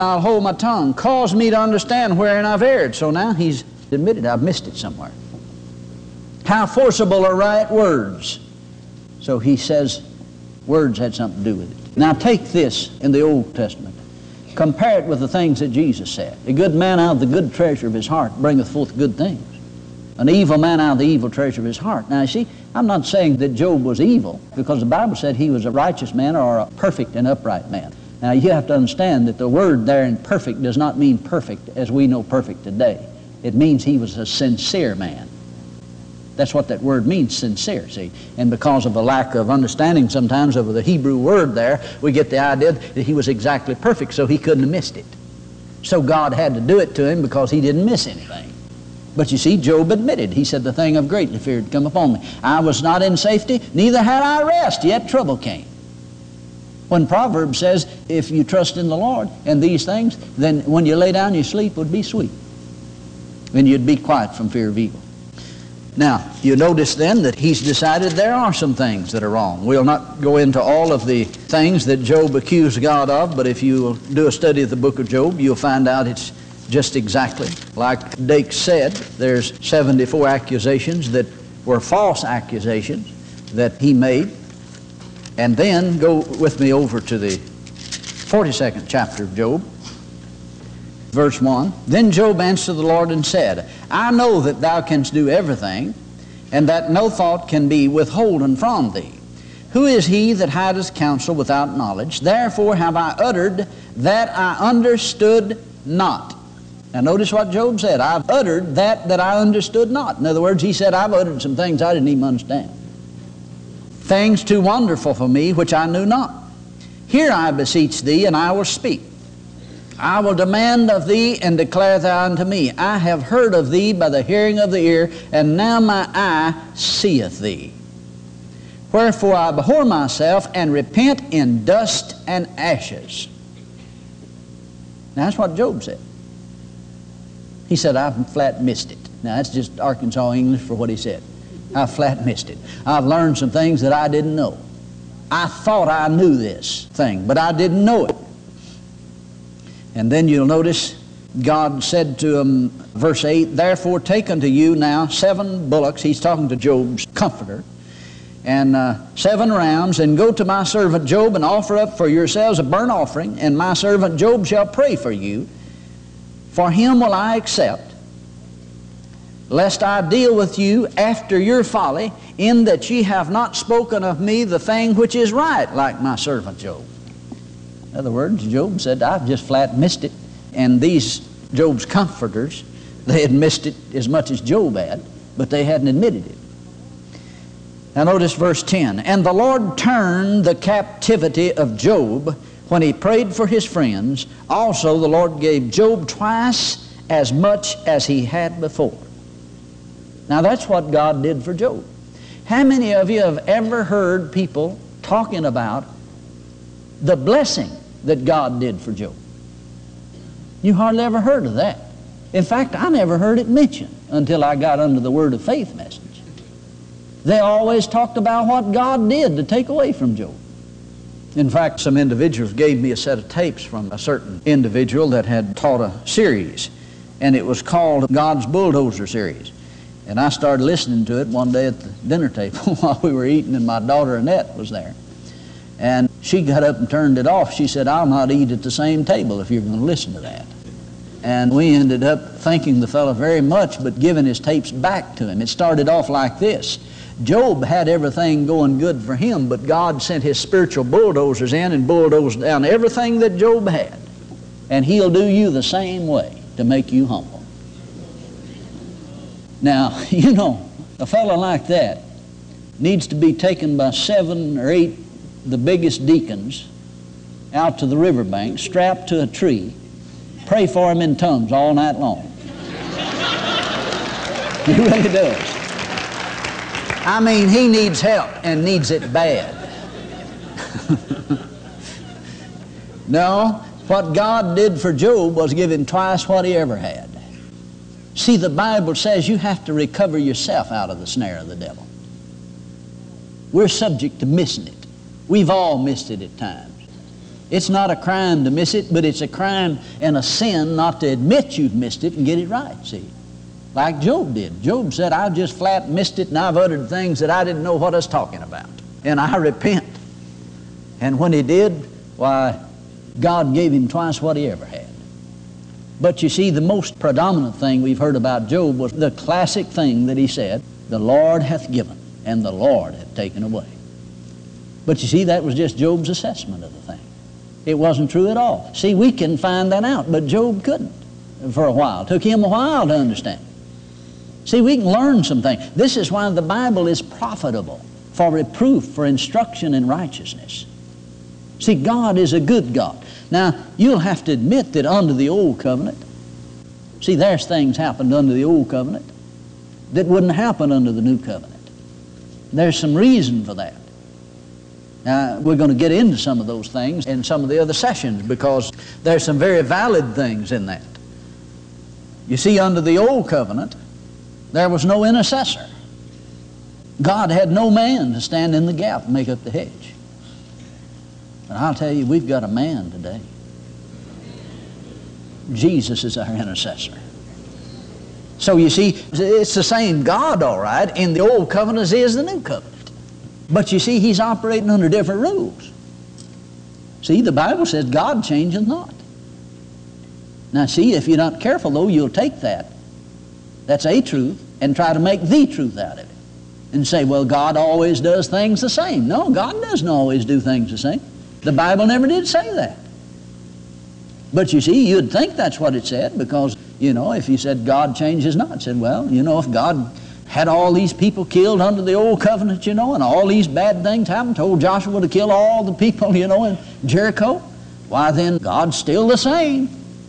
I'll hold my tongue. Cause me to understand wherein I've erred. So now he's admitted I've missed it somewhere. How forcible are right words. So he says words had something to do with it. Now take this in the Old Testament. Compare it with the things that Jesus said. A good man out of the good treasure of his heart bringeth forth good things. An evil man out of the evil treasure of his heart. Now you see, I'm not saying that Job was evil, because the Bible said he was a righteous man or a perfect and upright man. Now you have to understand that the word there in perfect does not mean perfect as we know perfect today. It means he was a sincere man. That's what that word means, sincere, see. And because of a lack of understanding sometimes of the Hebrew word there, we get the idea that he was exactly perfect, so he couldn't have missed it. So God had to do it to him because he didn't miss anything. But you see, Job admitted. He said, the thing of greatly fear had come upon me. I was not in safety, neither had I rest, yet trouble came. When Proverbs says, if you trust in the Lord and these things, then when you lay down, your sleep would be sweet. And you'd be quiet from fear of evil. Now, you notice then that he's decided there are some things that are wrong. We'll not go into all of the things that Job accused God of, but if you do a study of the book of Job, you'll find out it's just exactly like Dake said. There's 74 accusations that were false accusations that he made. And then go with me over to the 42nd chapter of Job, verse 1. Then Job answered the Lord and said, I know that thou canst do everything, and that no thought can be withholden from thee. Who is he that hideth counsel without knowledge? Therefore have I uttered that I understood not. Now notice what Job said. I've uttered that I understood not. In other words, he said, I've uttered some things I didn't even understand. Things too wonderful for me, which I knew not. Hear, I beseech thee, and I will speak. I will demand of thee, and declare thou unto me. I have heard of thee by the hearing of the ear, and now my eye seeth thee. Wherefore I abhor myself, and repent in dust and ashes. Now that's what Job said. He said, I've flat missed it. Now that's just Arkansas English for what he said. I flat missed it. I've learned some things that I didn't know. I thought I knew this thing, but I didn't know it. And then you'll notice God said to him, verse 8, Therefore take unto you now 7 bullocks. He's talking to Job's comforter. And 7 rams, and go to my servant Job and offer up for yourselves a burnt offering, and my servant Job shall pray for you. For him will I accept, lest I deal with you after your folly, in that ye have not spoken of me the thing which is right, like my servant Job. In other words, Job said, I've just flat missed it. And these Job's comforters, they had missed it as much as Job had, but they hadn't admitted it. Now notice verse 10. And the Lord turned the captivity of Job when he prayed for his friends. Also the Lord gave Job twice as much as he had before. Now that's what God did for Job. How many of you have ever heard people talking about the blessing that God did for Job? You hardly ever heard of that. In fact, I never heard it mentioned until I got under the Word of Faith message. They always talked about what God did to take away from Job. In fact, some individuals gave me a set of tapes from a certain individual that had taught a series, and it was called God's Bulldozer Series. And I started listening to it one day at the dinner table while we were eating, and my daughter Annette was there. And she got up and turned it off. She said, I'll not eat at the same table if you're going to listen to that. And we ended up thanking the fellow very much, but giving his tapes back to him. It started off like this. Job had everything going good for him, but God sent his spiritual bulldozers in and bulldozed down everything that Job had. And he'll do you the same way to make you humble. Now, you know, a fellow like that needs to be taken by 7 or 8 the biggest deacons out to the riverbank, strapped to a tree, pray for him in tongues all night long. He really does. I mean, he needs help and needs it bad. No, what God did for Job was give him twice what he ever had. See, the Bible says you have to recover yourself out of the snare of the devil. We're subject to missing it. We've all missed it at times. It's not a crime to miss it, but it's a crime and a sin not to admit you've missed it and get it right, see. Like Job did. Job said, I've just flat missed it and I've uttered things that I didn't know what I was talking about. And I repent. And when he did, why, God gave him twice what he ever had. But you see, the most predominant thing we've heard about Job was the classic thing that he said, the Lord hath given and the Lord hath taken away. But you see, that was just Job's assessment of the thing. It wasn't true at all. See, we can find that out, but Job couldn't for a while. It took him a while to understand. See, we can learn some things. This is why the Bible is profitable, for reproof, for instruction in righteousness. See, God is a good God. Now, you'll have to admit that under the Old Covenant, see, there's things happened under the Old Covenant that wouldn't happen under the New Covenant. There's some reason for that. Now, we're going to get into some of those things in some of the other sessions because there's some very valid things in that. You see, under the Old Covenant, there was no intercessor. God had no man to stand in the gap and make up the hedge. But I'll tell you, we've got a man today. Jesus is our intercessor. So you see, it's the same God, all right, in the Old Covenant as he is the New Covenant. But you see, he's operating under different rules. See, the Bible says God changeth not. Now see, if you're not careful though, you'll take that. That's a truth and try to make the truth out of it. And say, well, God always does things the same. No, God doesn't always do things the same. The Bible never did say that. But you see, you'd think that's what it said because, you know, if you said God changes not, it said, well, you know, if God had all these people killed under the Old Covenant, you know, and all these bad things happened, told Joshua to kill all the people, you know, in Jericho, why then God's still the same.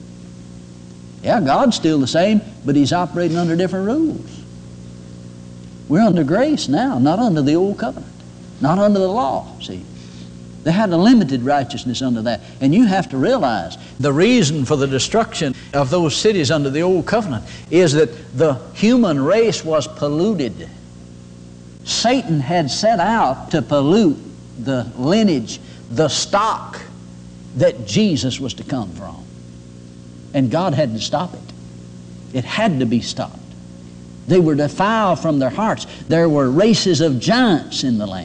Yeah, God's still the same, but he's operating under different rules. We're under grace now, not under the Old Covenant, not under the law, see. They had a limited righteousness under that. And you have to realize the reason for the destruction of those cities under the Old Covenant is that the human race was polluted. Satan had set out to pollute the lineage, the stock that Jesus was to come from. And God had to stop it. It had to be stopped. They were defiled from their hearts. There were races of giants in the land.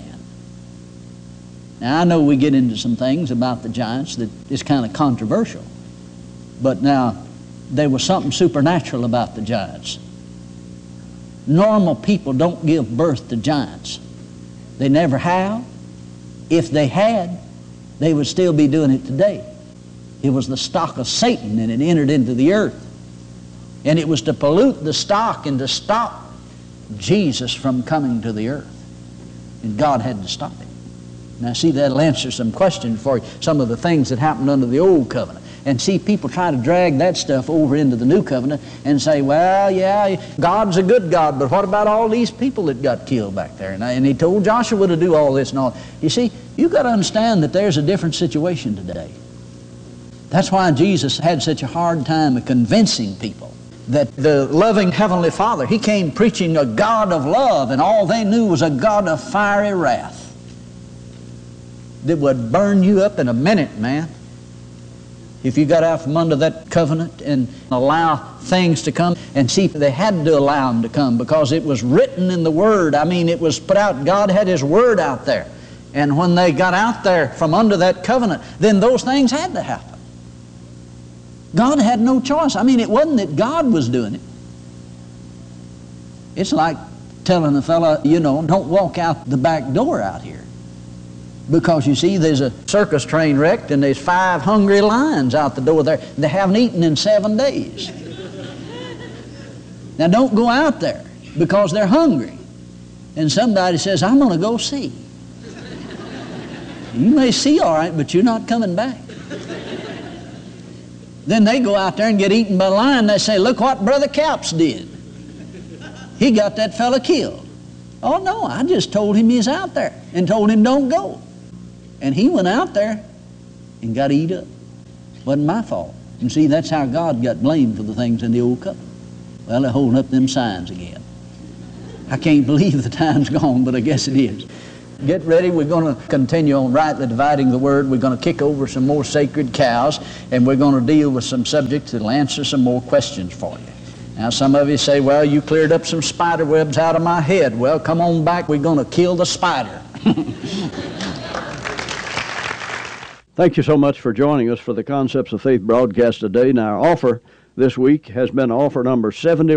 Now, I know we get into some things about the giants that is kind of controversial. But now, there was something supernatural about the giants. Normal people don't give birth to giants. They never have. If they had, they would still be doing it today. It was the stock of Satan, and it entered into the earth. And it was to pollute the stock and to stop Jesus from coming to the earth. And God had to stop it. Now see, that'll answer some questions for you, some of the things that happened under the Old Covenant. And see, people try to drag that stuff over into the New Covenant and say, well, yeah, God's a good God, but what about all these people that got killed back there? And he told Joshua to do all this and all. You see, you've got to understand that there's a different situation today. That's why Jesus had such a hard time of convincing people that the loving Heavenly Father, he came preaching a God of love, and all they knew was a God of fiery wrath that would burn you up in a minute, man. If you got out from under that covenant and allow things to come. And see, they had to allow them to come because it was written in the Word. I mean, it was put out. God had His Word out there. And when they got out there from under that covenant, then those things had to happen. God had no choice. I mean, it wasn't that God was doing it. It's like telling a fella, you know, don't walk out the back door out here. Because you see, there's a circus train wrecked and there's 5 hungry lions out the door there. They haven't eaten in 7 days. Now don't go out there because they're hungry. And somebody says, I'm going to go see. You may see all right, but you're not coming back. Then they go out there and get eaten by a lion. They say, look what Brother Caps did. He got that fella killed. Oh no, I just told him he's out there and told him don't go. And he went out there and got eat up. Wasn't my fault. And see, that's how God got blamed for the things in the Old Covenant. Well, they're holding up them signs again. I can't believe the time's gone, but I guess it is. Get ready. We're going to continue on rightly dividing the word. We're going to kick over some more sacred cows, and we're going to deal with some subjects that will answer some more questions for you. Now, some of you say, well, you cleared up some spider webs out of my head. Well, come on back. We're going to kill the spider. Thank you so much for joining us for the Concepts of Faith broadcast today. Now, our offer this week has been offer number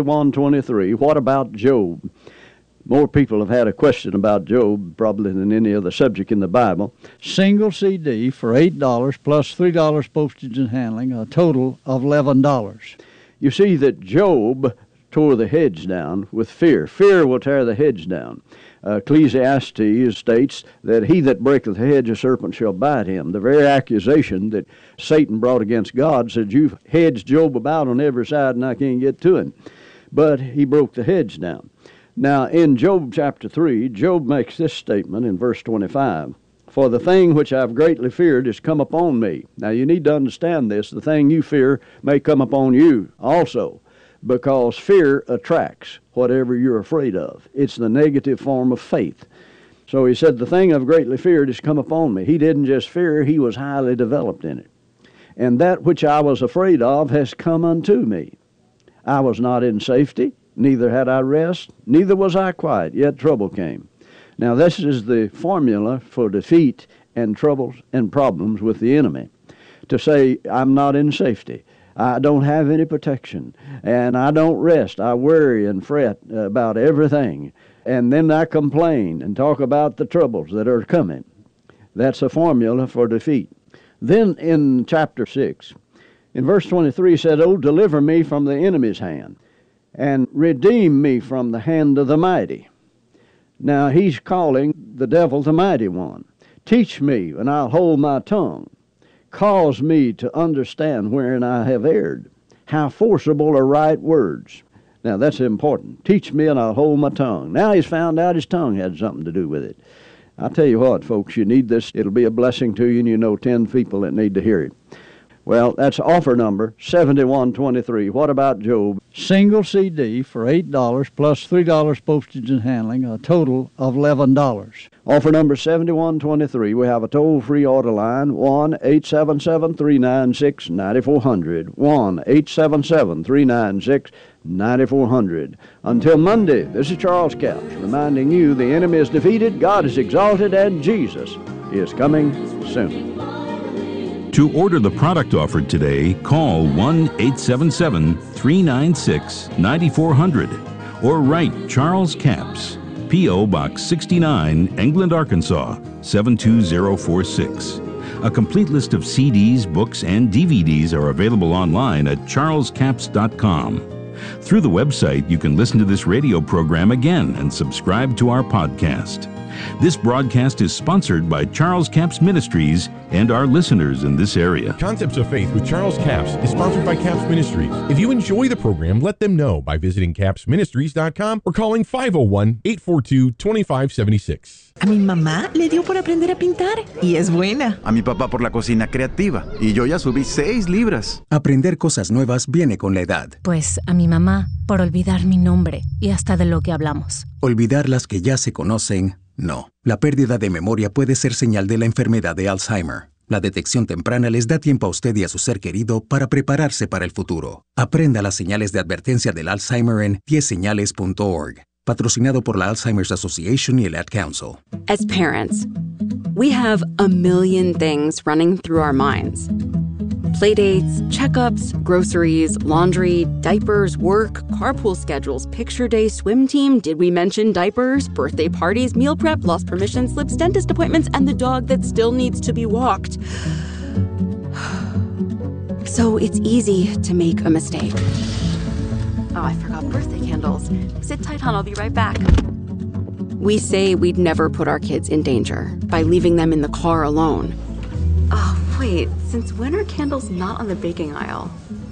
7123. What about Job? More people have had a question about Job probably than any other subject in the Bible. Single CD for $8 plus $3 postage and handling, a total of $11. You see that Job tore the hedge down with fear. Fear will tear the hedge down. Ecclesiastes states that he that breaketh the hedge, a serpent shall bite him. The very accusation that Satan brought against God said, you've hedged Job about on every side and I can't get to him. But he broke the hedge down. Now, in Job chapter 3, Job makes this statement in verse 25. For the thing which I've greatly feared is come upon me. Now, you need to understand this. The thing you fear may come upon you also, because fear attracts whatever you're afraid of. It's the negative form of faith. So he said, the thing I've greatly feared is come upon me. He didn't just fear, he was highly developed in it. And that which I was afraid of has come unto me. I was not in safety, neither had I rest, neither was I quiet, yet trouble came. Now this is the formula for defeat and troubles and problems with the enemy. To say, I'm not in safety, I don't have any protection, and I don't rest. I worry and fret about everything, and then I complain and talk about the troubles that are coming. That's a formula for defeat. Then in chapter 6, in verse 23, said, Oh, deliver me from the enemy's hand, and redeem me from the hand of the mighty. Now he's calling the devil the mighty one. Teach me, and I'll hold my tongue. Cause me to understand wherein I have erred. How forcible are right words. Now that's important. Teach me, and I'll hold my tongue. Now he's found out his tongue had something to do with it. I'll tell you what, folks, you need this. It'll be a blessing to you, and you know 10 people that need to hear it. Well, that's offer number 7123. What about Job? Single CD for $8 plus $3 postage and handling, a total of $11. Offer number 7123. We have a toll-free order line, 1-877-396-9400. 1-877-396-9400. Until Monday, this is Charles Capps reminding you the enemy is defeated, God is exalted, and Jesus is coming soon. To order the product offered today, call 1-877-396-9400 or write Charles Capps, P.O. Box 69, England, Arkansas, 72046. A complete list of CDs, books, and DVDs are available online at charlescapps.com. Through the website, you can listen to this radio program again and subscribe to our podcast. This broadcast is sponsored by Charles Capps Ministries and our listeners in this area. Concepts of Faith with Charles Capps is sponsored by Capps Ministries. If you enjoy the program, let them know by visiting CappsMinistries.com or calling 501-842-2576. A mi mamá le dio por aprender a pintar y es buena. A mi papá por la cocina creativa y yo ya subí 6 libras. Aprender cosas nuevas viene con la edad. Pues a mi mamá por olvidar mi nombre y hasta de lo que hablamos. Olvidar las que ya se conocen, no. La pérdida de memoria puede ser señal de la enfermedad de Alzheimer. La detección temprana les da tiempo a usted y a su ser querido para prepararse para el futuro. Aprenda las señales de advertencia del Alzheimer en 10señales.org. Patrocinado por la Alzheimer's Association y el Ad Council. As parents, we have a million things running through our minds. Playdates, checkups, groceries, laundry, diapers, work, carpool schedules, picture day, swim team, did we mention diapers, birthday parties, meal prep, lost permission slips, dentist appointments, and the dog that still needs to be walked. So it's easy to make a mistake. Oh, I forgot birthday candles. Sit tight, hon, I'll be right back. We say we'd never put our kids in danger by leaving them in the car alone. Oh, wait, since when are candles not on the baking aisle?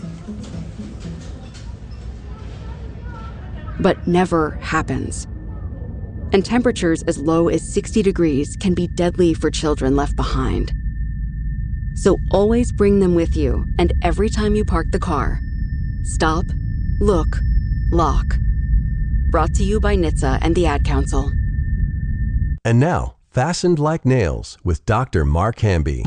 But never happens. And temperatures as low as 60 degrees can be deadly for children left behind. So always bring them with you, and every time you park the car, stop, look, lock. Brought to you by NHTSA and the Ad Council. And now, Fastened Like Nails with Dr. Mark Hamby.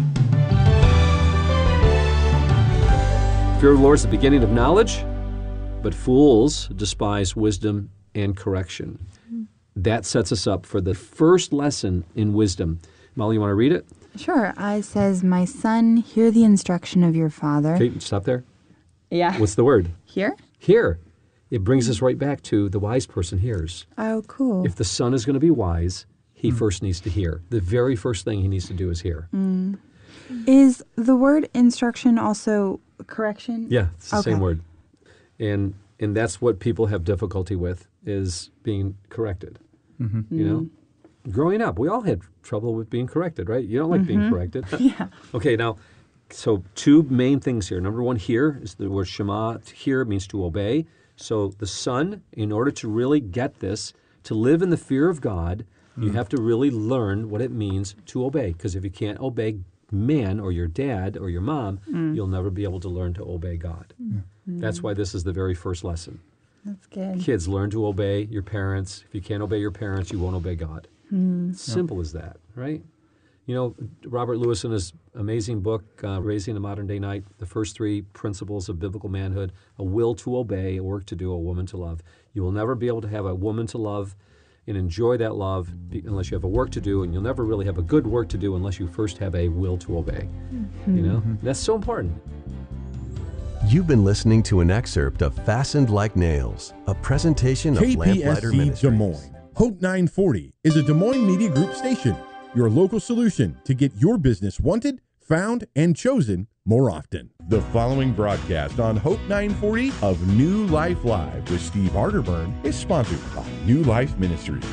Fear of the Lord is the beginning of knowledge, but fools despise wisdom and correction. That sets us up for the first lesson in wisdom. Molly, you want to read it? Sure. It says, "My son, hear the instruction of your father." Okay, stop there. Yeah. What's the word? Hear? Hear. It brings us right back to the wise person hears. Oh, cool. If the son is going to be wise, he first needs to hear. The very first thing he needs to do is hear. Is the word instruction also correction? Yeah, it's the same word. And that's what people have difficulty with, is being corrected. You know? Growing up, we all had trouble with being corrected, right? You don't like being corrected. Yeah. Okay, now, so two main things here. Number one, hear is the word shema. Hear means to obey. So the son, in order to really get this, to live in the fear of God, you have to really learn what it means to obey. Because if you can't obey man or your dad or your mom, you'll never be able to learn to obey God. That's why this is the very first lesson. That's good. Kids, learn to obey your parents. If you can't obey your parents, you won't obey God. Simple as that, right? You know, Robert Lewis, in his amazing book, Raising a Modern Day Knight, the first three principles of biblical manhood: a will to obey, a work to do, a woman to love. You will never be able to have a woman to love and enjoy that love unless you have a work to do, and you'll never really have a good work to do unless you first have a will to obey. You know, that's so important. You've been listening to an excerpt of Fastened Like Nails, a presentation of Lamplighter KPSC Ministries. Des Moines. Hope 940 is a Des Moines Media Group station, your local solution to get your business wanted, found, and chosen more often. The following broadcast on Hope 940 of New Life Live with Steve Arterburn is sponsored by New Life Ministries.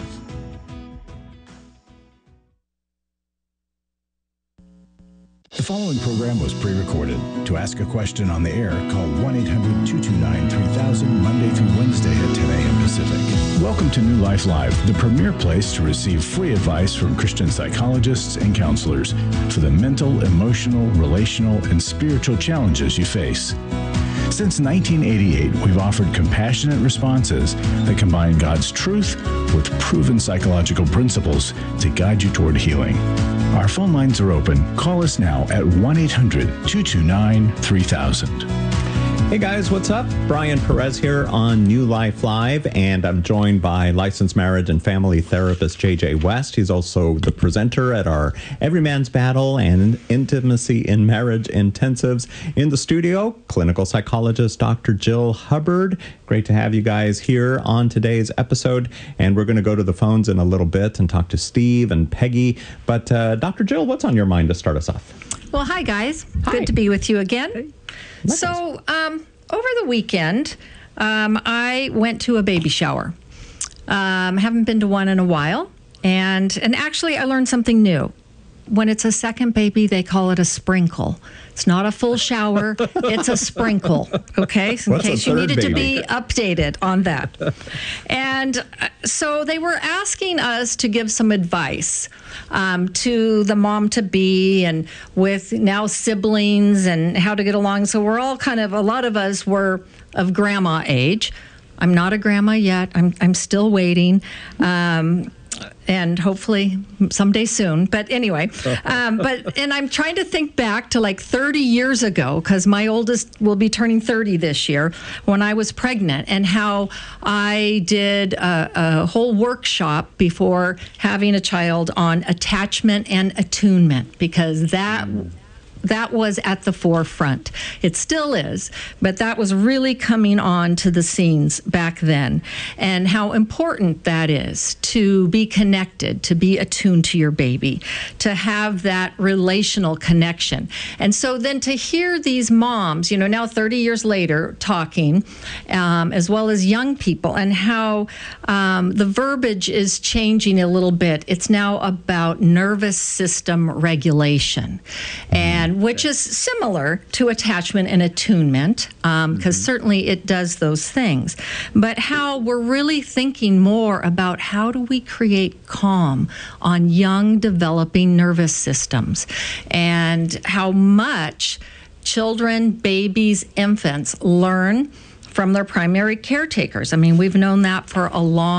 The following program was pre-recorded. To ask a question on the air, call 1-800-229-3000 Monday through Wednesday at 10 a.m. Pacific. Welcome to New Life Live, the premier place to receive free advice from Christian psychologists and counselors for the mental, emotional, relational, and spiritual challenges you face. Since 1988, we've offered compassionate responses that combine God's truth with proven psychological principles to guide you toward healing. Our phone lines are open. Call us now at 1-800-229-3000. Hey guys, what's up? Brian Perez here on New Life Live, and I'm joined by licensed marriage and family therapist J.J. West. He's also the presenter at our Every Man's Battle and Intimacy in Marriage intensives. In the studio, clinical psychologist Dr. Jill Hubbard. Great to have you guys here on today's episode, and we're going to go to the phones in a little bit and talk to Steve and Peggy. But Dr. Jill, what's on your mind to start us off? Well, hi guys. Hi. Good to be with you again. Hey. So, over the weekend, I went to a baby shower. Haven't been to one in a while, and actually I learned something new. When it's a second baby, they call it a sprinkle. It's not a full shower, it's a sprinkle, okay? So in case you needed to be updated on that. And so they were asking us to give some advice to the mom-to-be and with now siblings and how to get along. So we're all kind of, a lot of us were of grandma age. I'm not a grandma yet. I'm still waiting. And hopefully someday soon. But anyway, and I'm trying to think back to like 30 years ago, because my oldest will be turning 30 this year, when I was pregnant, and how I did a whole workshop before having a child on attachment and attunement, because that was at the forefront. It still is, but that was really coming on to the scenes back then, and how important that is to be connected, to be attuned to your baby, to have that relational connection. And so then to hear these moms, now 30 years later, talking, as well as young people, and how the verbiage is changing a little bit. It's now about nervous system regulation, and which is similar to attachment and attunement, because certainly it does those things. But how we're really thinking more about how do we create calm on young developing nervous systems, and how much children, babies, infants learn from their primary caretakers. I mean, we've known that for a long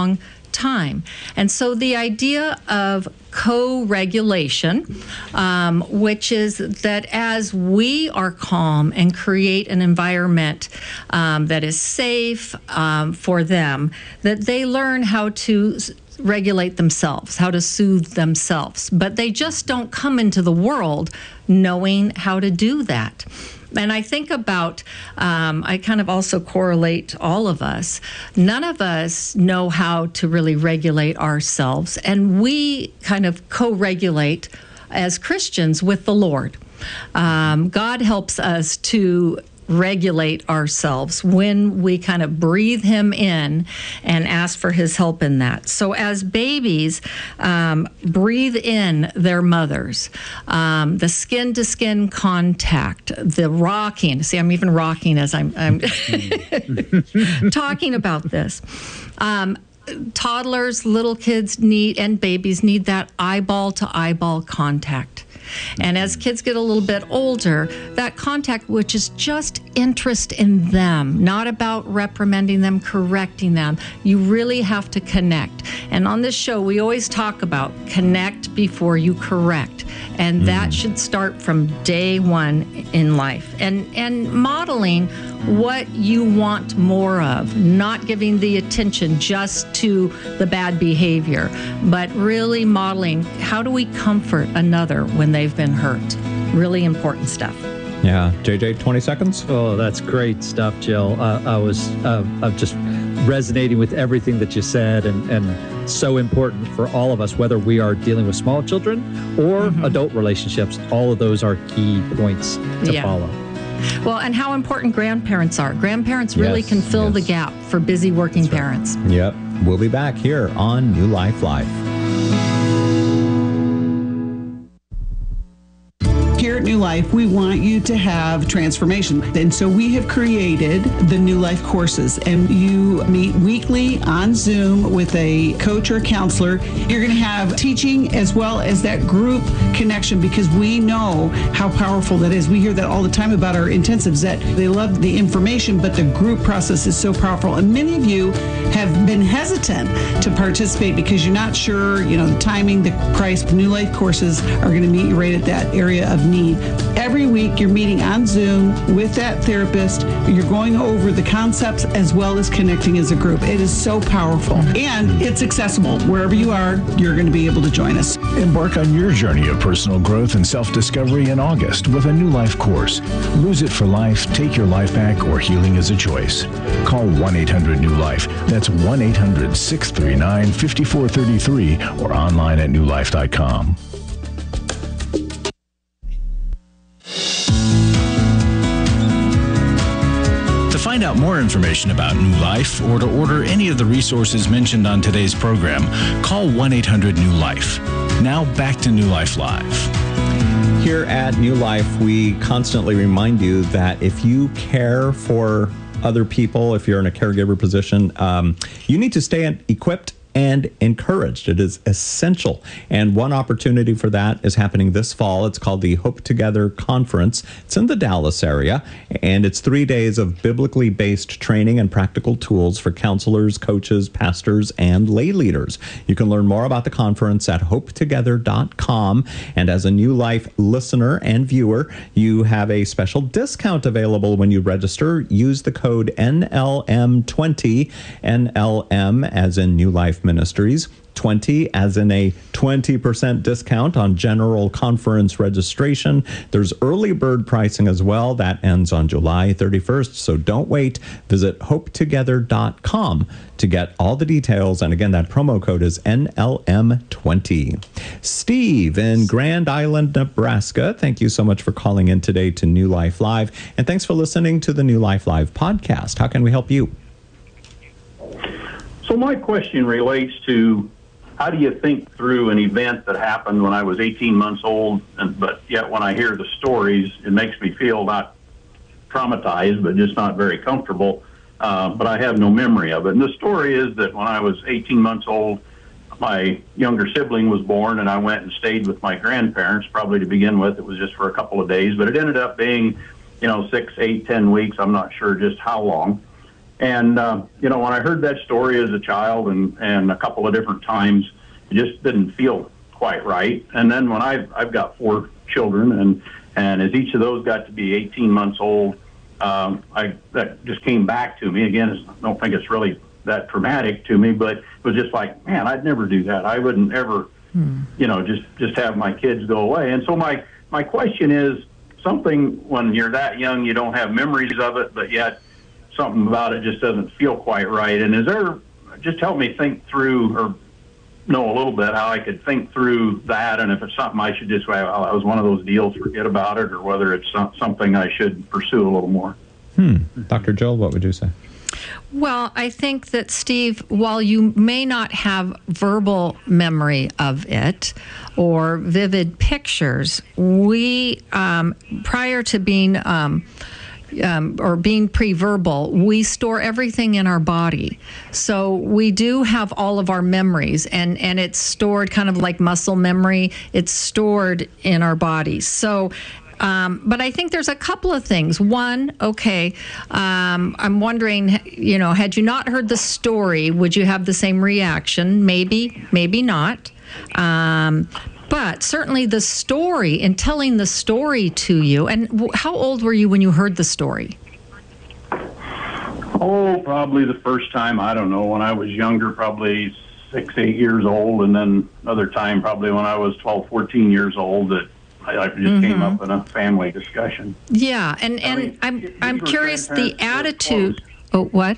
time. And so the idea of co-regulation, which is that as we are calm and create an environment that is safe for them, that they learn how to regulate themselves, how to soothe themselves. But they just don't come into the world knowing how to do that. And I think about, I kind of also correlate all of us. None of us know how to really regulate ourselves, and we kind of co-regulate as Christians with the Lord. God helps us to regulate ourselves when we kind of breathe him in and ask for his help in that. So as babies breathe in their mothers, the skin-to-skin contact, the rocking. See, I'm even rocking as I'm talking about this. Toddlers, little kids need, and babies need that eyeball-to-eyeball contact. And as kids get a little bit older, that contact, which is just interest in them, not about reprimanding them, correcting them, you really have to connect. And on this show, we always talk about connect before you correct. And that should start from day one in life. And modeling what you want more of, not giving the attention just to the bad behavior, but really modeling how do we comfort another when they've been hurt. Really important stuff. Yeah. JJ, 20 seconds? Oh, that's great stuff, Jill. I was just resonating with everything that you said, and so important for all of us, whether we are dealing with small children or adult relationships. All of those are key points to follow. Well, and how important grandparents are. Grandparents really can fill the gap for busy working parents. Yep. We'll be back here on New Life Live. Here at New Life, we want you to have transformation. And so we have created the New Life courses, and you meet weekly on Zoom with a coach or counselor. You're going to have teaching as well as that group connection, because we know how powerful that is. We hear that all the time about our intensives, that they love the information, but the group process is so powerful. And many of you have been hesitant to participate because you're not sure, the timing, the price. New Life courses are going to meet you right at that area of need. Every week you're meeting on Zoom with that therapist. You're going over the concepts as well as connecting as a group. It is so powerful, and it's accessible. Wherever you are, you're going to be able to join us. Embark on your journey of personal growth and self-discovery in August with a New Life course. Lose it for life, take your life back, or healing is a choice. Call 1-800-NEW-LIFE. That's 1-800-639-5433 or online at newlife.com. To find out more information about New Life or to order any of the resources mentioned on today's program, call 1-800-NEW-LIFE. Now back to New Life Live. Here at New Life, we constantly remind you that if you care for other people, if you're in a caregiver position, you need to stay equipped and encouraged. It is essential. And one opportunity for that is happening this fall. It's called the Hope Together Conference. It's in the Dallas area, and it's 3 days of biblically based training and practical tools for counselors, coaches, pastors, and lay leaders. You can learn more about the conference at hopetogether.com. And as a New Life listener and viewer, you have a special discount available when you register. Use the code NLM20, NLM as in New Life Ministries, 20 as in a 20% discount on general conference registration. There's early bird pricing as well. That ends on July 31st, so don't wait. Visit hopetogether.com to get all the details. And again, that promo code is NLM20. Steve in Grand Island, Nebraska, thank you so much for calling in today to New Life Live. And thanks for listening to the New Life Live podcast. How can we help you? So my question relates to, how do you think through an event that happened when I was 18 months old, but yet when I hear the stories, it makes me feel not traumatized, but just not very comfortable, but I have no memory of it. And the story is that when I was 18 months old, my younger sibling was born, and I went and stayed with my grandparents. Probably to begin with, it was just for a couple of days, but it ended up being, 6, 8, 10 weeks. I'm not sure just how long. And, when I heard that story as a child and a couple of different times, it just didn't feel quite right. And then when I've got 4 children, and as each of those got to be 18 months old, that just came back to me. Again, I don't think it's really that traumatic to me, but it was just like, man, I'd never do that. I wouldn't ever, just have my kids go away. And so my question is, something when you're that young, you don't have memories of it, but yet something about it just doesn't feel quite right. And just help me think through or know a little bit how I could think through that, and if it's something I should just, well, that was one of those deals, forget about it, or whether it's something I should pursue a little more. Dr. Jill, what would you say? Well, I think that, Steve, while you may not have verbal memory of it or vivid pictures, we, prior to being or being pre-verbal, we store everything in our body. So we do have all of our memories, and it's stored kind of like muscle memory. It's stored in our bodies. So but I think there's a couple of things. One, I'm wondering, had you not heard the story, would you have the same reaction? Maybe, maybe not. But certainly the story, in telling the story to you, and how old were you when you heard the story? Oh, probably the first time, I don't know, when I was younger, probably 6, 8 years old, and then another time probably when I was 12, 14 years old that I just came up in a family discussion. Yeah, and I'm curious the attitude. Oh, what?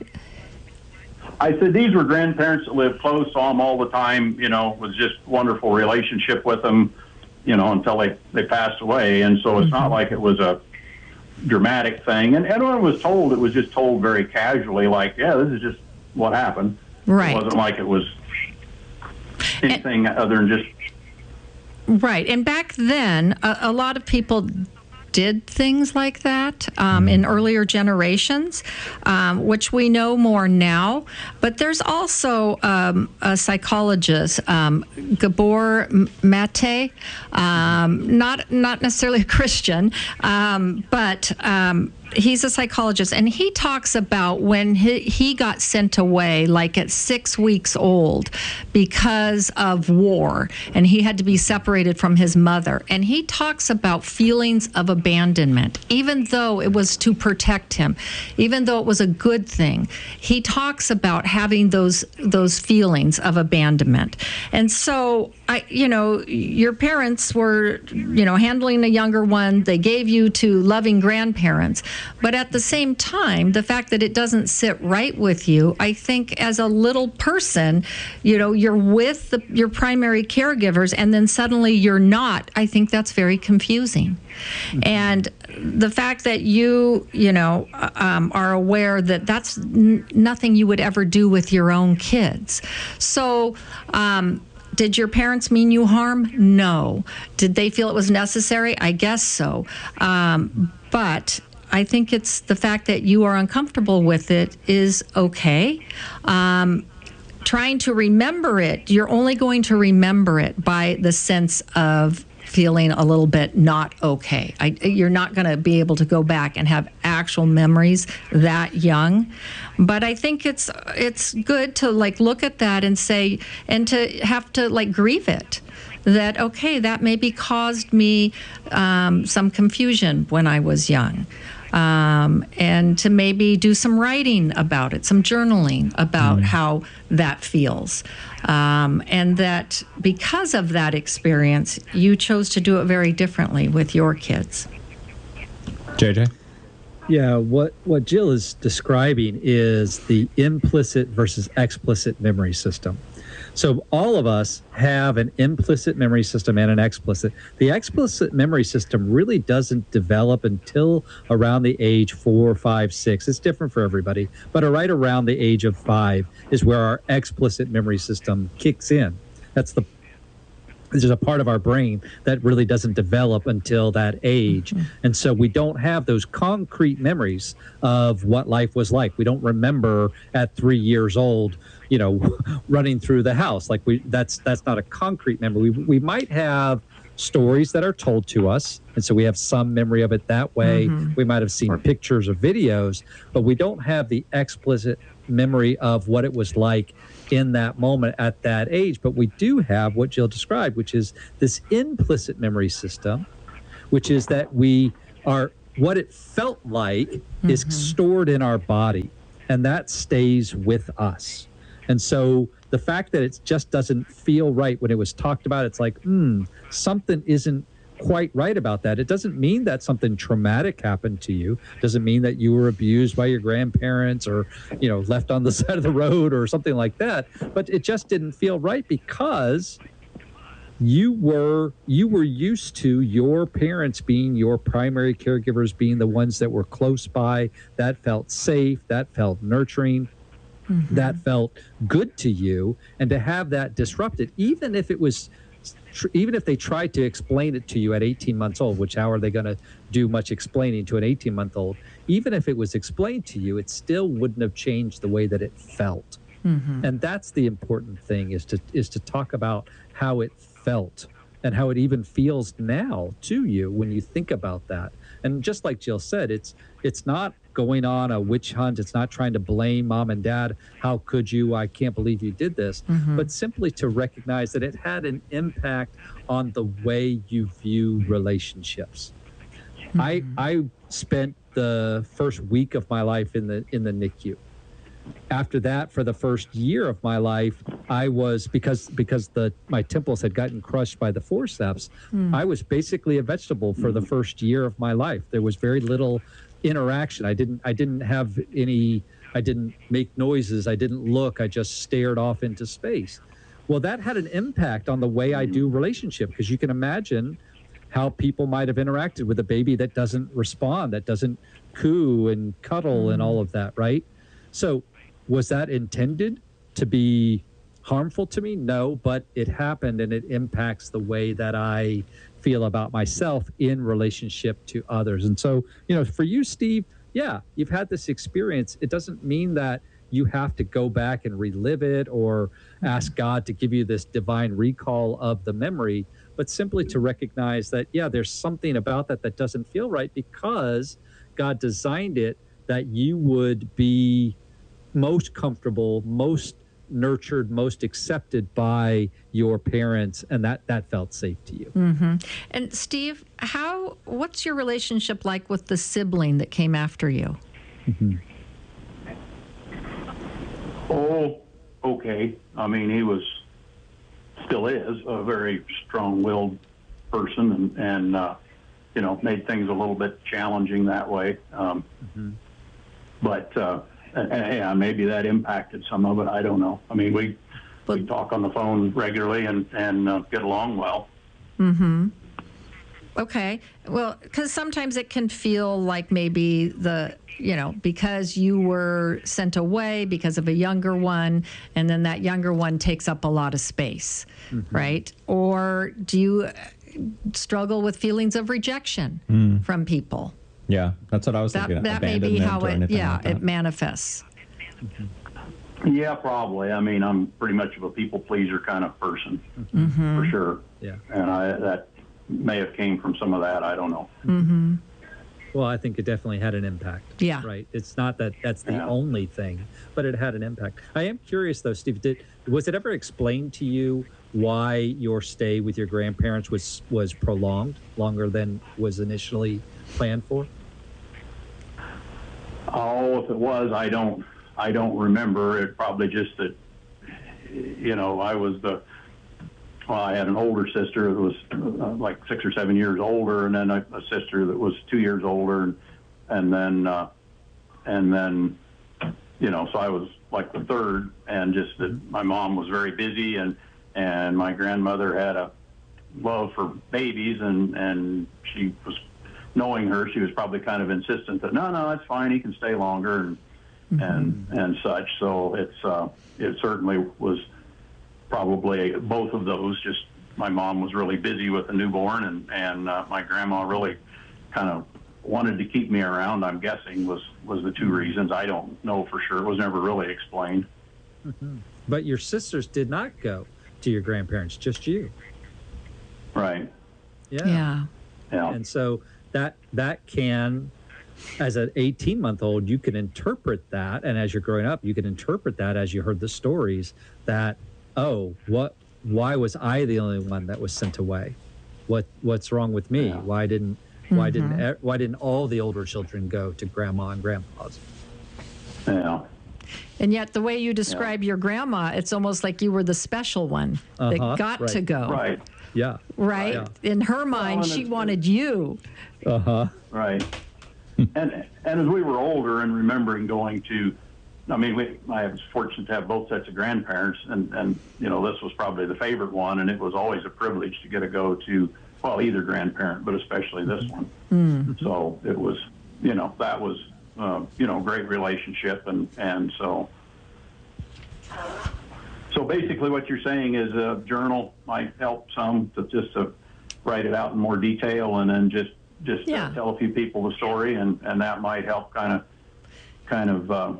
I said these were grandparents that lived close, saw them all the time, was just wonderful relationship with them, until they passed away. And so it's not like it was a dramatic thing. And when it was told, it was just told very casually, like, yeah, this is just what happened. Right. It wasn't like it was anything other than just... Right. And back then, a lot of people did things like that in earlier generations, which we know more now. But there's also a psychologist, Gabor Mate, not necessarily a Christian, but he's a psychologist, and he talks about when he got sent away, like at 6 weeks old, because of war, and he had to be separated from his mother. And he talks about feelings of abandonment, even though it was to protect him, even though it was a good thing. He talks about having those feelings of abandonment. And so, your parents were, handling a younger one. They gave you to loving grandparents. But at the same time, the fact that it doesn't sit right with you, I think as a little person, you're with your primary caregivers and then suddenly you're not. I think that's very confusing. And the fact that you are aware that that's nothing you would ever do with your own kids. So, did your parents mean you harm? No. Did they feel it was necessary? I guess so. But I think it's the fact that you are uncomfortable with it is okay. Trying to remember it, you're only going to remember it by the sense of feeling a little bit not okay. You're not going to be able to go back and have actual memories that young. But I think it's good to look at that and say, and to have to grieve it. That, okay, that maybe caused me some confusion when I was young. And to maybe do some writing about it, some journaling about how that feels. And that because of that experience, you chose to do it very differently with your kids. JJ? Yeah, what Jill is describing is the implicit versus explicit memory system. So all of us have an implicit memory system and an explicit. The explicit memory system really doesn't develop until around the age 4, 5, 6. It's different for everybody, but right around the age of 5 is where our explicit memory system kicks in. There's a part of our brain that really doesn't develop until that age. And so we don't have those concrete memories of what life was like. We don't remember at 3 years old, running through the house. That's not a concrete memory. We might have stories that are told to us. And so we have some memory of it that way. We might have seen pictures or videos, but we don't have the explicit memory of what it was like in that moment at that age. But we do have what Jill described, which is this implicit memory system, which is that we are, what it felt like is stored in our body, and that stays with us. And so the fact that it just doesn't feel right when it was talked about, it's like, something isn't quite right about that. It doesn't mean that something traumatic happened to you. Doesn't mean that you were abused by your grandparents or, left on the side of the road or something like that. But it just didn't feel right because you were used to your parents being your primary caregivers, being the ones that were close by. That felt safe. That felt nurturing. That felt good to you. And to have that disrupted, even if they tried to explain it to you at 18 months old, which how are they going to do much explaining to an 18-month-old? Even if it was explained to you, it still wouldn't have changed the way that it felt. And that's the important thing, is to talk about how it felt and how it even feels now to you when you think about that. And just like Jill said, it's not going on a witch hunt. It's not trying to blame mom and dad. How could you? I can't believe you did this. But simply to recognize that it had an impact on the way you view relationships. I spent the first week of my life in the NICU. After that, for the first year of my life, I was, because my temples had gotten crushed by the forceps, I was basically a vegetable for the first year of my life. There was very little interaction. I didn't have any, I didn't make noises. I didn't look. I just stared off into space. Well, that had an impact on the way I do relationship, because you can imagine how people might have interacted with a baby that doesn't respond, that doesn't coo and cuddle and all of that, right? So was that intended to be harmful to me? No, but it happened, and it impacts the way that I feel about myself in relationship to others. And so, for you, Steve, yeah, you've had this experience. It doesn't mean that you have to go back and relive it or ask God to give you this divine recall of the memory, but simply to recognize that, yeah, there's something about that doesn't feel right, because God designed it that you would be most comfortable, most nurtured, most accepted by your parents, and that felt safe to you. And Steve, what's your relationship like with the sibling that came after you? Oh, okay. I mean, he still is a very strong-willed person, and made things a little bit challenging that way. But yeah, maybe that impacted some of it. I don't know. I mean, we talk on the phone regularly and get along well. Okay. Well, because sometimes it can feel like maybe because you were sent away because of a younger one, and then that younger one takes up a lot of space, right? Or do you struggle with feelings of rejection from people? Yeah, that's what I was thinking. That may be how it manifests. Yeah, probably. I mean, I'm pretty much of a people pleaser kind of person, for sure. Yeah, and that may have came from some of that. I don't know. Well, I think it definitely had an impact. Yeah. Right. It's not that's the only thing, but it had an impact. I am curious though, Steve, was it ever explained to you why your stay with your grandparents was prolonged, longer than was initially planned for? Oh, if it was, I don't remember. It probably just that, I had an older sister that was like 6 or 7 years older, and then a sister that was 2 years older, and then so I was like the third, and just that my mom was very busy, and my grandmother had a love for babies, and she was, knowing her, she was probably kind of insistent that no, it's fine, he can stay longer, and such. So it certainly was probably both of those. Just my mom was really busy with a newborn, and my grandma really kind of wanted to keep me around, I'm guessing, was the two reasons. I don't know for sure. It was never really explained. But your sisters did not go to your grandparents, just you. Right. Yeah. And so that can, as an 18-month-old, you can interpret that, and as you're growing up, you can interpret that as you heard the stories that, why was I the only one that was sent away? What's wrong with me? Why didn't all the older children go to grandma and grandpa's? Yeah. And yet, the way you describe your grandma, it's almost like you were the special one that got to go. Right. Yeah. Right? Yeah. In her mind, she wanted you. Right. And as we were older and remembering going to, I was fortunate to have both sets of grandparents, and this was probably the favorite one, and it was always a privilege to get to go to, either grandparent, but especially this one. So it was, that was, great relationship, and so basically what you're saying is a journal might help some to write it out in more detail, and then just tell a few people the story, and that might help kind of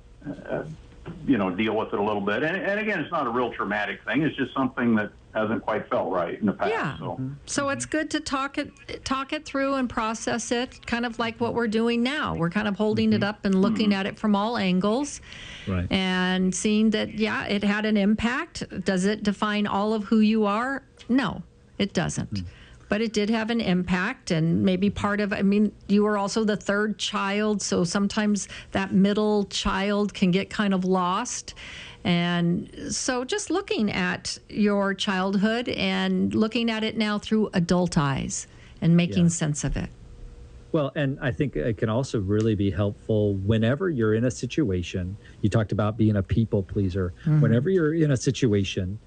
deal with it a little bit. And again, it's not a real traumatic thing. It's just something that hasn't quite felt right in the past. Yeah. So it's good to talk it through and process it, kind of like what we're doing now. We're kind of holding it up and looking at it from all angles, right, and seeing that, it had an impact. Does it define all of who you are? No, it doesn't. But it did have an impact, and maybe you were also the third child, so sometimes that middle child can get kind of lost. And so just looking at your childhood and looking at it now through adult eyes and making sense of it. Well, and I think it can also really be helpful whenever you're in a situation. You talked about being a people pleaser. Whenever you're in a situation,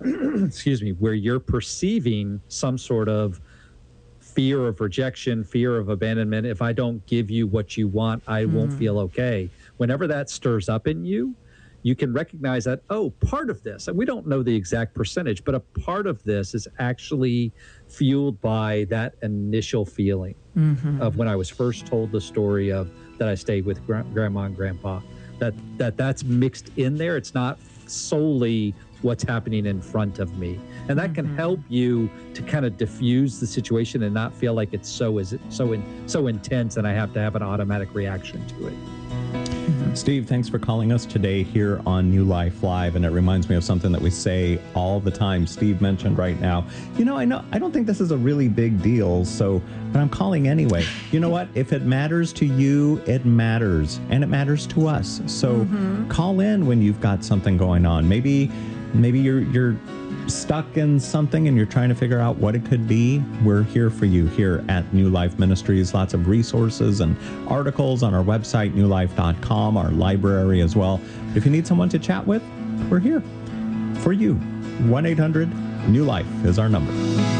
where you're perceiving some sort of fear of rejection, fear of abandonment. If I don't give you what you want, I won't feel okay. Whenever that stirs up in you, you can recognize that, part of this, and we don't know the exact percentage, but a part of this is actually fueled by that initial feeling of when I was first told the story of that I stayed with grandma and grandpa, that's mixed in there. It's not solely what's happening in front of me. And that can help you to kind of diffuse the situation and not feel like it's so intense and I have to have an automatic reaction to it. Steve, thanks for calling us today here on New Life Live. And it reminds me of something that we say all the time. Steve mentioned right now, I don't think this is a really big deal, but I'm calling anyway. You know what? If it matters to you, it matters. And it matters to us. So call in when you've got something going on. Maybe you're stuck in something and you're trying to figure out what it could be. We're here for you here at New Life Ministries. Lots of resources and articles on our website, newlife.com, our library as well. If you need someone to chat with, we're here for you. 1-800-NEW-LIFE is our number.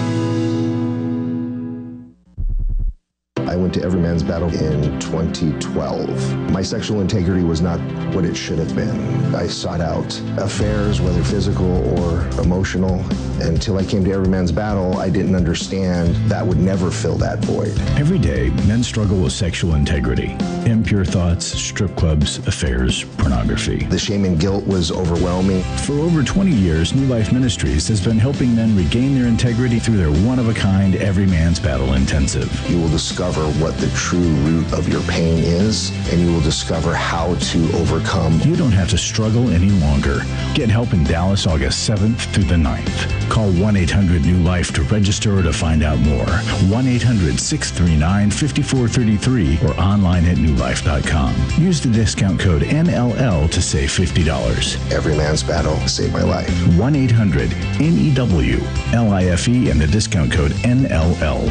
I went to Every Man's Battle in 2012. My sexual integrity was not what it should have been. I sought out affairs, whether physical or emotional. Until I came to Every Man's Battle, I didn't understand that would never fill that void. Every day, men struggle with sexual integrity. Impure thoughts, strip clubs, affairs, pornography. The shame and guilt was overwhelming. For over 20 years, New Life Ministries has been helping men regain their integrity through their one-of-a-kind Every Man's Battle Intensive. You will discover what the true root of your pain is, and you will discover how to overcome. You don't have to struggle any longer. Get help in Dallas August 7th through the 9th. Call 1-800-NEW-LIFE to register or to find out more. 1-800-639-5433 or online at newlife.com. Use the discount code NLL to save $50. Every Man's Battle saved my life. 1-800-NEW-LIFE and the discount code NLL.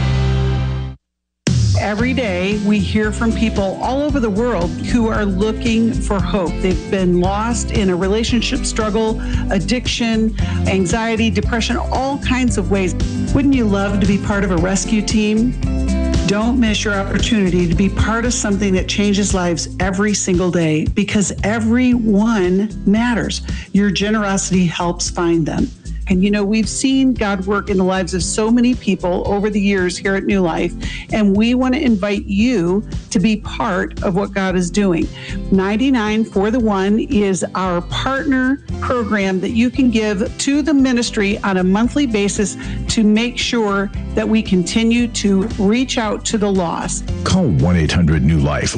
Every day we hear from people all over the world who are looking for hope. They've been lost in a relationship struggle, addiction, anxiety, depression, all kinds of ways. Wouldn't you love to be part of a rescue team? Don't miss your opportunity to be part of something that changes lives every single day, because everyone matters. Your generosity helps find them. And we've seen God work in the lives of so many people over the years here at New Life, and we want to invite you to be part of what God is doing. 99 for the One is our partner program that you can give to the ministry on a monthly basis to make sure that we continue to reach out to the lost. Call 1-800-NEW-LIFE,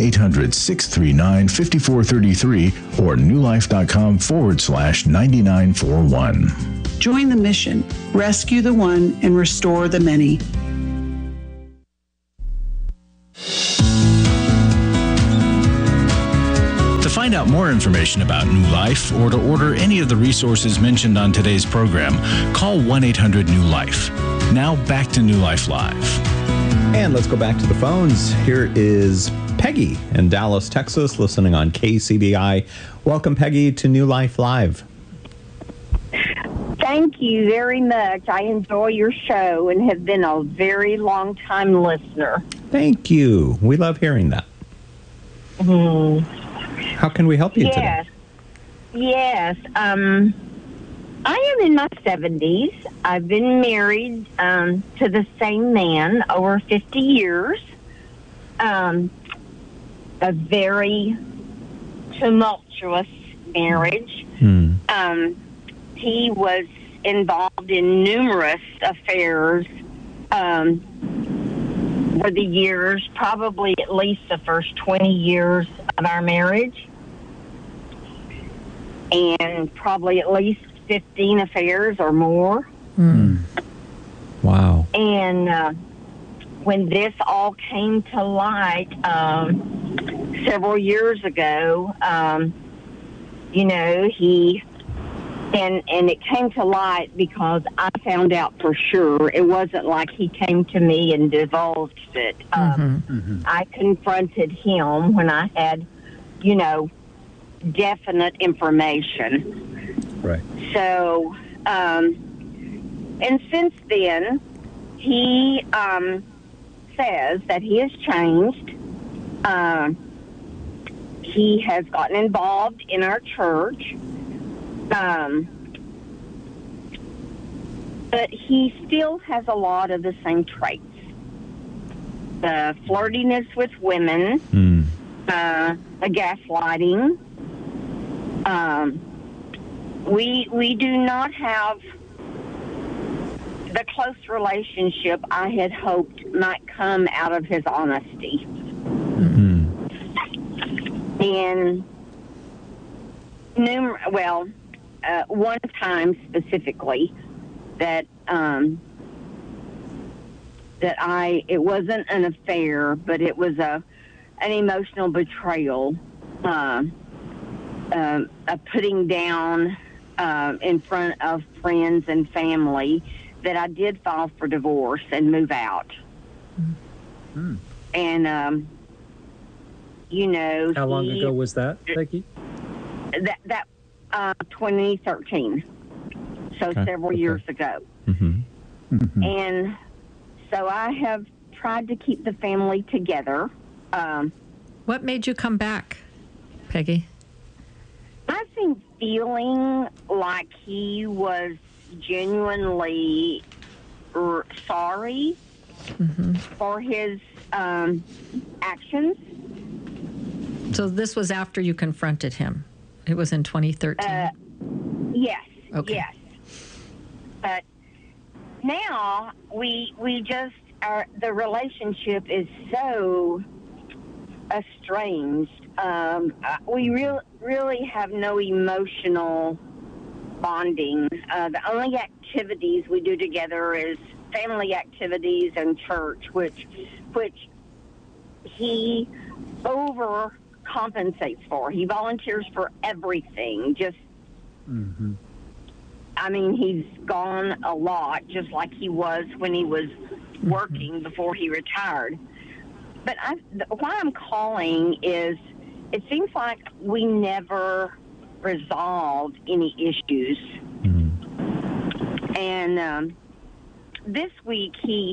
1-800-639-5433, or newlife.com/9941. Join the mission, rescue the one, and restore the many. To find out more information about New Life or to order any of the resources mentioned on today's program, call 1-800-NEW-LIFE. Now back to New Life Live. And let's go back to the phones. Here is Peggy in Dallas, Texas, listening on KCBI. Welcome, Peggy, to New Life Live. Thank you very much. I enjoy your show and have been a very long-time listener. Thank you. We love hearing that. How can we help you today? Yes. I am in my 70s. I've been married to the same man over 50 years. A very tumultuous marriage. He was involved in numerous affairs for the years, probably at least the first 20 years of our marriage, and probably at least 15 affairs or more. Wow. And when this all came to light several years ago, he... And it came to light because I found out for sure. It wasn't like he came to me and divulged it. I confronted him when I had, definite information. Right. So, and since then, he says that he has changed. He has gotten involved in our church. But he still has a lot of the same traits. The flirtiness with women, the gaslighting. We do not have the close relationship I had hoped might come out of his honesty. And one time specifically that it wasn't an affair, but it was an emotional betrayal, a putting down in front of friends and family, that I did file for divorce and move out. And how long ago was that, Becky? That 2013, so several years ago. And so I have tried to keep the family together. What made you come back, Peggy? I've been feeling like he was genuinely sorry for his actions. So this was after you confronted him. It was in 2013? Yes. Okay. Yes. But now we just the relationship is so estranged. We really have no emotional bonding. The only activities we do together is family activities and church, which he overcompensates for. He volunteers for everything. Just, I mean, he's gone a lot, just like he was when he was working before he retired. But why I'm calling is, it seems like we never resolved any issues. And this week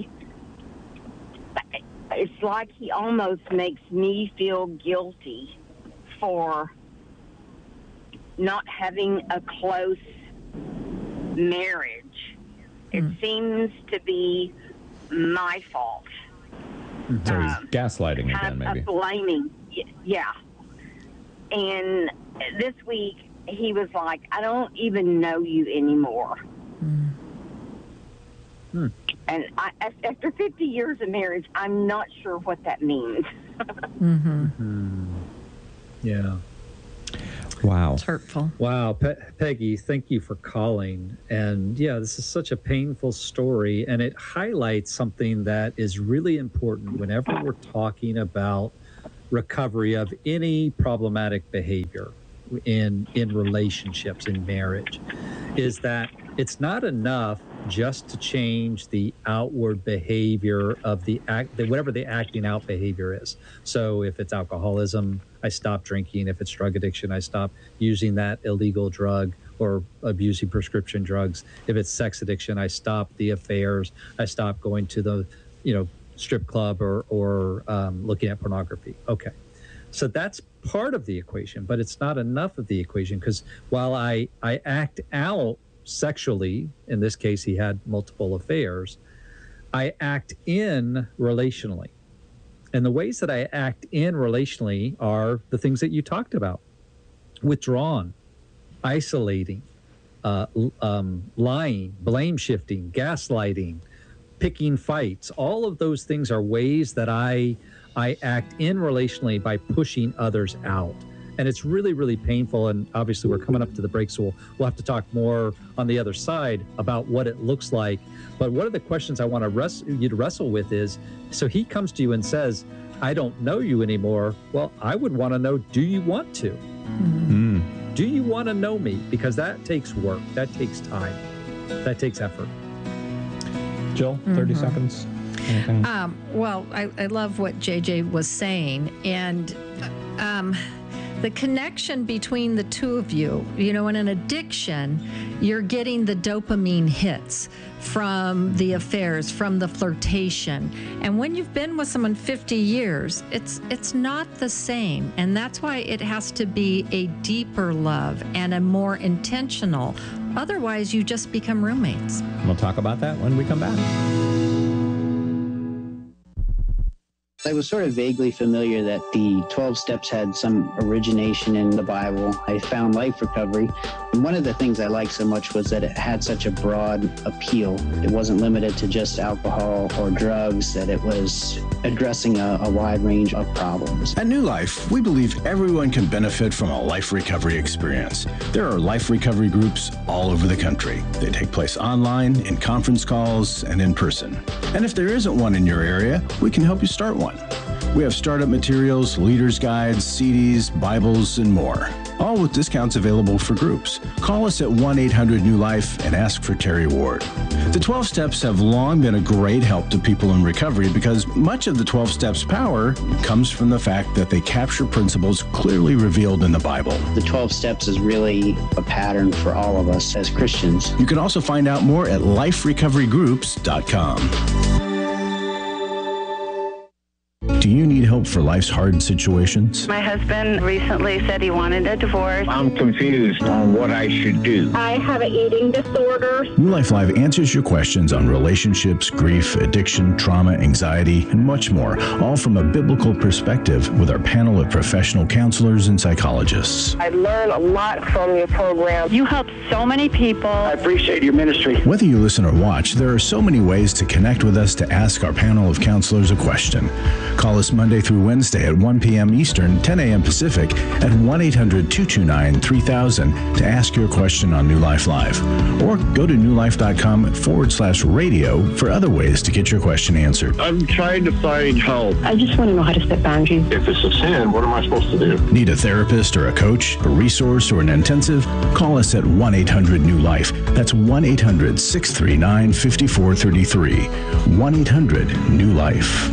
it's like he almost makes me feel guilty for not having a close marriage. It seems to be my fault. So he's gaslighting again, maybe. Blaming, yeah. And this week, he was like, I don't even know you anymore. And after 50 years of marriage, I'm not sure what that means. Yeah. Wow. It's hurtful. Wow. Peggy, thank you for calling. And yeah, this is such a painful story, and it highlights something that is really important whenever we're talking about recovery of any problematic behavior in relationships, in marriage, is that it's not enough just to change the outward behavior of whatever the acting out behavior is. So if it's alcoholism, I stop drinking. If it's drug addiction, I stop using that illegal drug or abusing prescription drugs. If it's sex addiction, I stop the affairs. I stop going to the, strip club or looking at pornography. Okay. So that's part of the equation, but it's not enough of the equation, because while I act out sexually, in this case, he had multiple affairs, I act in relationally. And the ways that I act in relationally are the things that you talked about: withdrawn, isolating, lying, blame shifting, gaslighting, picking fights. All of those things are ways that I act in relationally by pushing others out. And it's really, really painful. And obviously we're coming up to the break, so we'll have to talk more on the other side about what it looks like. But one of the questions I want you to wrestle with is, so he comes to you and says, I don't know you anymore. Well, I would want to know, do you want to? Mm-hmm. Do you want to know me? Because that takes work. That takes time. That takes effort. Jill, 30 seconds. Well, I love what JJ was saying. And the connection between the two of you, in an addiction, you're getting the dopamine hits from the affairs, from the flirtation. And when you've been with someone 50 years, it's not the same. And that's why it has to be a deeper love and a more intentional. Otherwise, you just become roommates. We'll talk about that when we come back. I was sort of vaguely familiar that the 12 steps had some origination in the Bible. I found Life Recovery. And one of the things I liked so much was that it had such a broad appeal. It wasn't limited to just alcohol or drugs, that it was addressing a wide range of problems. At New Life, we believe everyone can benefit from a life recovery experience. There are life recovery groups all over the country. They take place online, in conference calls, and in person. And if there isn't one in your area, we can help you start one. We have startup materials, leaders' guides, CDs, Bibles, and more, all with discounts available for groups. Call us at 1-800-NEW-LIFE and ask for Terry Ward. The 12 Steps have long been a great help to people in recovery because much of the 12 Steps' power comes from the fact that they capture principles clearly revealed in the Bible. The 12 Steps is really a pattern for all of us as Christians. You can also find out more at liferecoverygroups.com. Do you need help for life's hard situations? My husband recently said he wanted a divorce. I'm confused on what I should do. I have an eating disorder. New Life Live answers your questions on relationships, grief, addiction, trauma, anxiety, and much more, all from a biblical perspective with our panel of professional counselors and psychologists. I learn a lot from your program. You help so many people. I appreciate your ministry. Whether you listen or watch, there are so many ways to connect with us to ask our panel of counselors a question. Call us Monday through Wednesday at 1 p.m. Eastern, 10 a.m. Pacific at 1-800-229-3000 to ask your question on New Life Live. Or go to newlife.com/radio for other ways to get your question answered. I'm trying to find help. I just want to know how to set boundaries. If it's a sin, what am I supposed to do? Need a therapist or a coach, a resource, or an intensive? Call us at 1-800-NEW-LIFE. That's 1-800-639-5433. 1-800-NEW-LIFE.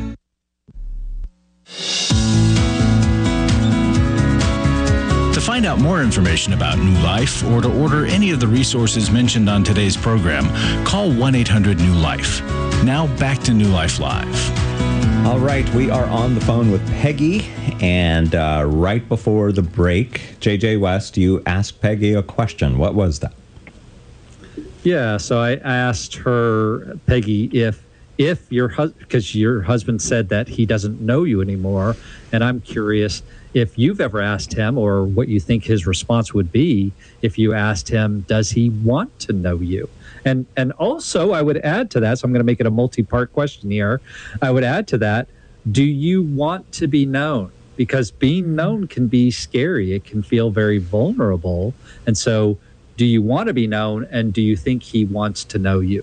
To find out more information about New Life or to order any of the resources mentioned on today's program, call 1-800-NEW-LIFE. Now back to New Life Live. All right, we are on the phone with Peggy, and right before the break, JJ West, you asked Peggy a question. What was that? Yeah, so I asked her, Peggy, if your husband, because your husband said that he doesn't know you anymore, and I'm curious if you've ever asked him, or what you think his response would be if you asked him, does he want to know you? And also, I would add to that, so I'm going to make it a multi-part question here. I would add to that, do you want to be known? Because being known can be scary. It can feel very vulnerable. And so, do you want to be known, and do you think he wants to know you?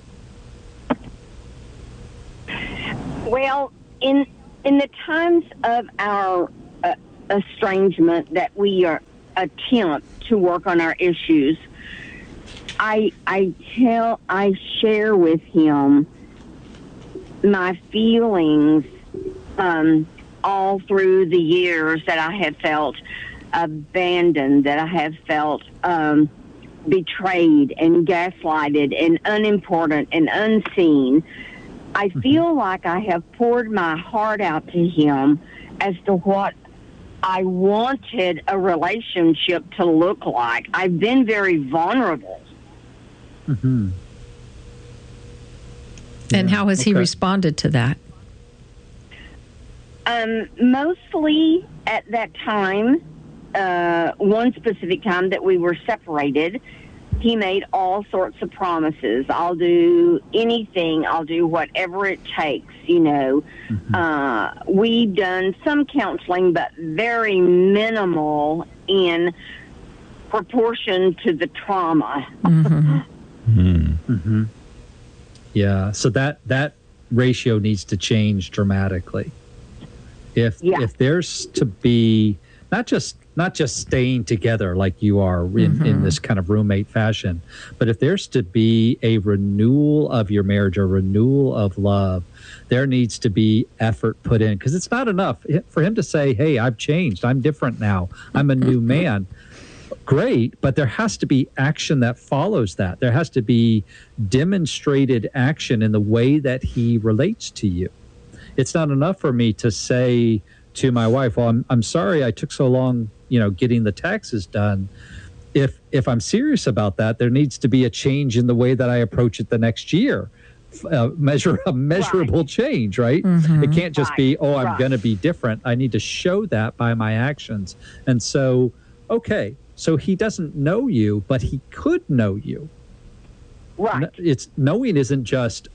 Well, in the times of our estrangement that we attempt to work on our issues, I share with him my feelings all through the years that I have felt abandoned, that I have felt betrayed and gaslighted and unimportant and unseen. I feel like I have poured my heart out to him as to what I wanted a relationship to look like. I've been very vulnerable. Mm-hmm. And how has he responded to that? Mostly at that time, one specific time that we were separated, he made all sorts of promises. I'll do anything. I'll do whatever it takes, you know. Mm-hmm. We've done some counseling, but very minimal in proportion to the trauma. Mm-hmm. Mm-hmm. Yeah, so that ratio needs to change dramatically. If there's to be not just staying together like you are in this kind of roommate fashion, but if there's to be a renewal of your marriage, a renewal of love, there needs to be effort put in, because it's not enough for him to say, hey, I've changed, I'm different now, I'm a new man. Great, but there has to be action that follows that. There has to be demonstrated action in the way that he relates to you. It's not enough for me to say to my wife, well, I'm sorry I took so long, getting the taxes done. If I'm serious about that, there needs to be a change in the way that I approach it the next year. Measurable change, right? Mm-hmm. It can't just be, I'm going to be different. I need to show that by my actions. And so, so he doesn't know you, but he could know you. Right. It's knowing isn't just,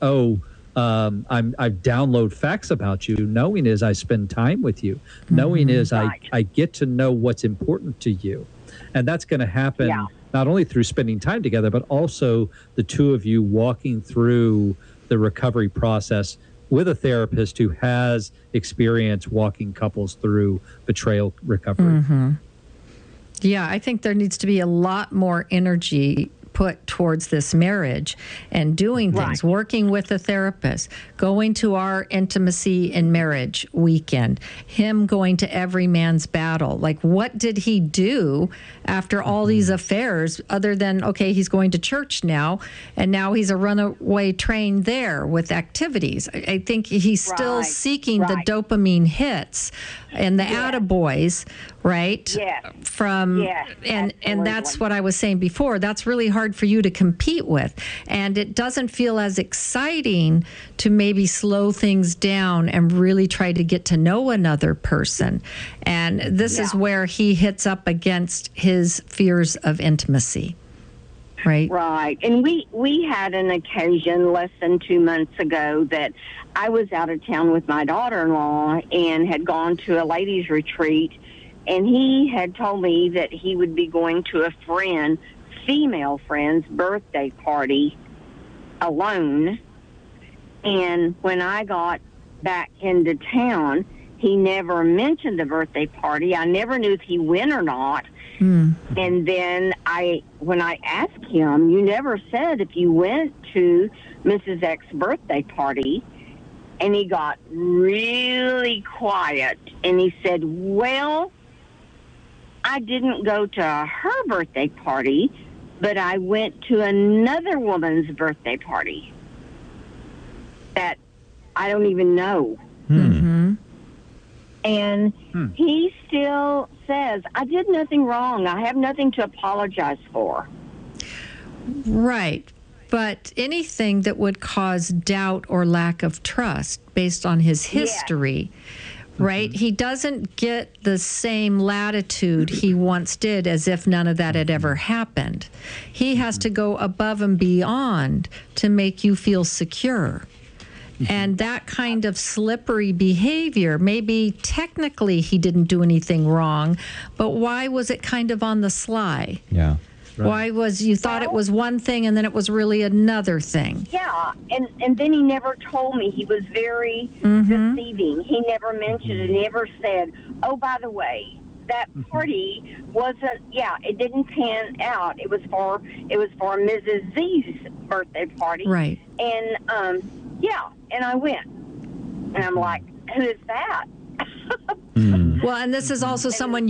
I download facts about you. Knowing is I spend time with you. Knowing is I get to know what's important to you. And that's going to happen not only through spending time together, but also the two of you walking through the recovery process with a therapist who has experience walking couples through betrayal recovery. Mm-hmm. Yeah, I think there needs to be a lot more energy put towards this marriage and doing things, working with a therapist, going to our intimacy and marriage weekend, him going to Every Man's Battle. Like, what did he do after all these affairs other than, he's going to church now, and now he's a runaway train there with activities. I think he's still seeking the dopamine hits and the attaboys, right? Yeah. And that's what I was saying before. That's really hard for you to compete with. And it doesn't feel as exciting to maybe slow things down and really try to get to know another person. And this is where he hits up against his fears of intimacy. Right. Right. And we had an occasion less than 2 months ago that I was out of town with my daughter-in-law and had gone to a ladies' retreat. And he had told me that he would be going to a female friend's birthday party alone. And when I got back into town, he never mentioned the birthday party. I never knew if he went or not. And then when I asked him, you never said if you went to Mrs. X's birthday party. And he got really quiet. And he said, well, I didn't go to her birthday party, but I went to another woman's birthday party that I don't even know. Mm-hmm. And he still says, I did nothing wrong. I have nothing to apologize for. Right. But anything that would cause doubt or lack of trust based on his history right? He doesn't get the same latitude he once did as if none of that had ever happened. He has to go above and beyond to make you feel secure. And that kind of slippery behavior, maybe technically he didn't do anything wrong, but why was it kind of on the sly? Yeah. Right. Why was you thought it was one thing and then it was really another thing? Yeah, and then he never told me. He was very deceiving. He never mentioned it. He never said, oh, by the way, that party wasn't, it didn't pan out. It was for Mrs. Z's birthday party. Right. And, and I went. And I'm like, who is that? Well, and this is also someone